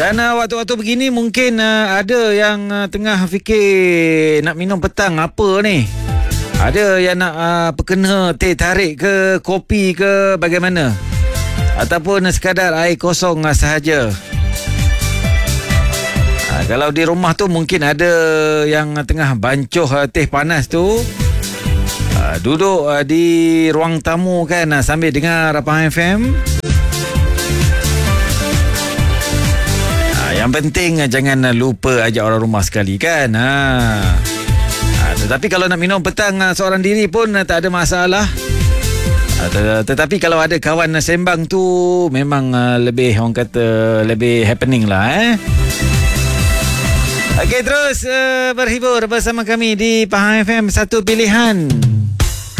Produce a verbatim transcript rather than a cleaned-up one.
Dan uh, waktu-waktu begini mungkin uh, ada yang uh, tengah fikir nak minum petang apa ni. Ada yang nak uh, perkena teh tarik ke kopi ke bagaimana. Ataupun uh, sekadar air kosong uh, sahaja. Uh, kalau di rumah tu mungkin ada yang uh, tengah bancuh uh, teh panas tu. Uh, duduk uh, di ruang tamu kan uh, sambil dengar Pahang F M. Yang penting jangan lupa ajak orang rumah sekali kan. Ha. Ha, tetapi kalau nak minum petang seorang diri pun tak ada masalah. Ha, tetapi kalau ada kawan sembang tu memang lebih orang kata lebih happening lah eh. Okey, terus uh, berhibur bersama kami di Pahang F M, satu pilihan.